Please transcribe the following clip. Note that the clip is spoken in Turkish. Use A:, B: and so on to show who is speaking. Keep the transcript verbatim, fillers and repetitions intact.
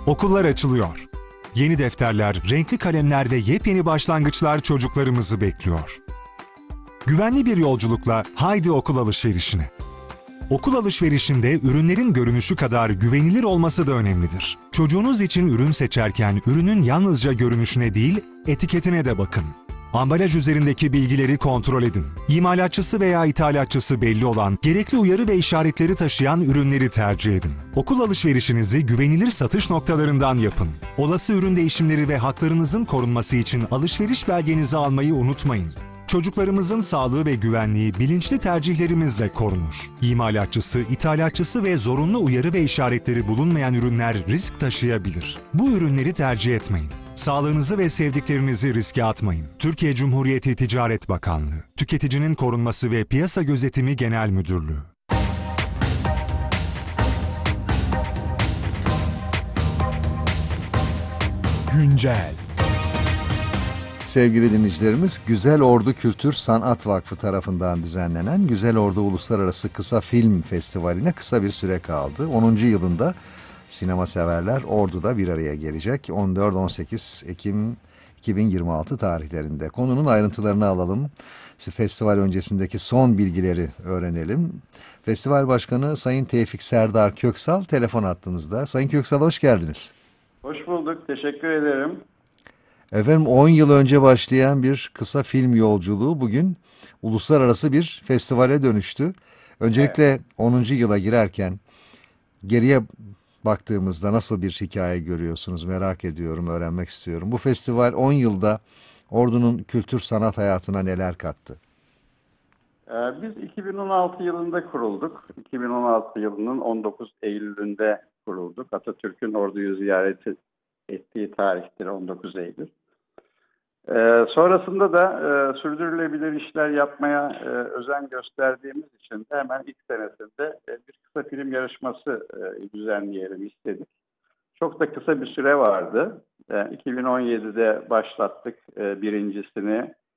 A: Okullar açılıyor. Yeni defterler, renkli kalemler ve yepyeni başlangıçlar çocuklarımızı bekliyor. Güvenli bir yolculukla haydi okul alışverişine. Okul alışverişinde ürünlerin görünüşü kadar güvenilir olması da önemlidir. Çocuğunuz için ürün seçerken ürünün yalnızca görünüşüne değil, etiketine de bakın. Ambalaj üzerindeki bilgileri kontrol edin. İmalatçısı veya ithalatçısı belli olan, gerekli uyarı ve işaretleri taşıyan ürünleri tercih edin. Okul alışverişinizi güvenilir satış noktalarından yapın. Olası ürün değişimleri ve haklarınızın korunması için alışveriş belgenizi almayı unutmayın. Çocuklarımızın sağlığı ve güvenliği bilinçli tercihlerimizle korunur. İmalatçısı, ithalatçısı ve zorunlu uyarı ve işaretleri bulunmayan ürünler risk taşıyabilir. Bu ürünleri tercih etmeyin. Sağlığınızı ve sevdiklerinizi riske atmayın. Türkiye Cumhuriyeti Ticaret Bakanlığı, Tüketicinin Korunması ve Piyasa Gözetimi Genel Müdürlüğü.
B: Güncel. Sevgili dinleyicilerimiz, Güzel Ordu Kültür Sanat Vakfı tarafından düzenlenen Güzel Ordu Uluslararası Kısa Film Festivali'ne kısa bir süre kaldı. onuncu yılında sinema severler Ordu'da bir araya gelecek. on dört on sekiz Ekim iki bin yirmi altı tarihlerinde. Konunun ayrıntılarını alalım. Festival öncesindeki son bilgileri öğrenelim. Festival Başkanı Sayın Tevfik Serdar Köksal telefon hattımızda. Sayın Köksal, hoş geldiniz.
C: Hoş bulduk, teşekkür ederim.
B: Efendim, on yıl önce başlayan bir kısa film yolculuğu bugün uluslararası bir festivale dönüştü. Öncelikle evet. onuncu yıla girerken geriye baktığımızda nasıl bir hikaye görüyorsunuz merak ediyorum, öğrenmek istiyorum. Bu festival on yılda Ordu'nun kültür sanat hayatına neler kattı?
C: Biz iki bin on altı yılında kurulduk. iki bin on altı yılının on dokuz Eylül'ünde kurulduk. Atatürk'ün Ordu'yu ziyaret ettiği tarihtir on dokuz Eylül. Ee, sonrasında da e, sürdürülebilir işler yapmaya e, özen gösterdiğimiz için de hemen ilk senesinde e, bir kısa film yarışması e, düzenleyelim istedik. Çok da kısa bir süre vardı. E, iki bin on yedide başlattık e, birincisini.